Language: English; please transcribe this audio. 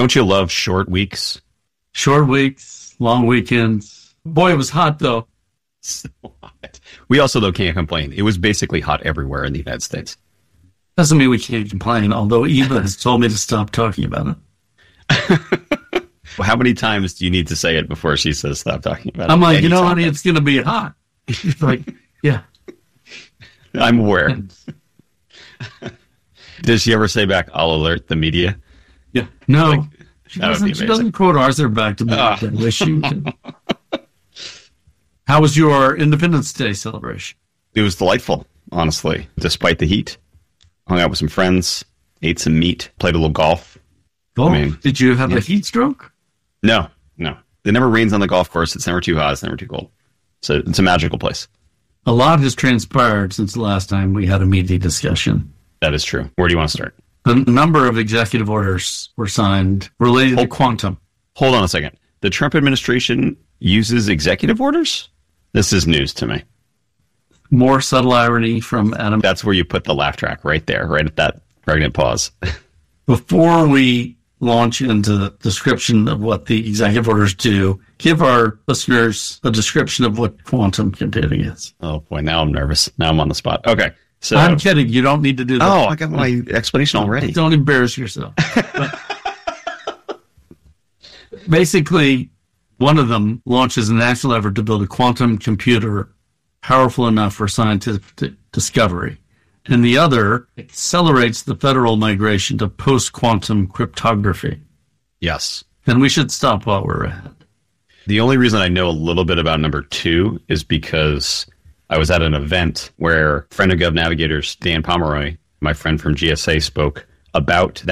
Don't you love short weeks? Short weeks, long weekends. Boy, it was hot, though. So hot. We also, though, can't complain. It was basically hot everywhere in the United States. Doesn't mean we can't complain, although Eva has told me to stop talking about it. How many times do you need to say it before she says stop talking about it? I'm like, honey, it's going to be hot. She's like, yeah. I'm aware. Does she ever say back, I'll alert the media? Yeah. No. Like, she doesn't quote Arthur back to me. How was your Independence Day celebration? It was delightful, honestly, despite the heat. Hung out with some friends, ate some meat, played a little golf. Golf? Did you have a heat stroke? No. It never rains on the golf course. It's never too hot. It's never too cold. So it's a magical place. A lot has transpired since the last time we had a meaty discussion. That is true. Where do you want to start? A number of executive orders were signed related to quantum. Hold on a second. The Trump administration uses executive orders? This is news to me. More subtle irony from Adam. That's where you put the laugh track, right there, right at that pregnant pause. Before we launch into the description of what the executive orders do, give our listeners a description of what quantum computing is. Oh, boy, now I'm nervous. Now I'm on the spot. Okay. So I'm kidding. You don't need to do that. Oh, I got my explanation already. Don't embarrass yourself. Basically, one of them launches a national effort to build a quantum computer powerful enough for scientific discovery. And the other accelerates the federal migration to post-quantum cryptography. Yes. And we should stop while we're ahead. The only reason I know a little bit about number 2 is because I was at an event where friend of GovNavigator's Dan Pomeroy, my friend from GSA, spoke about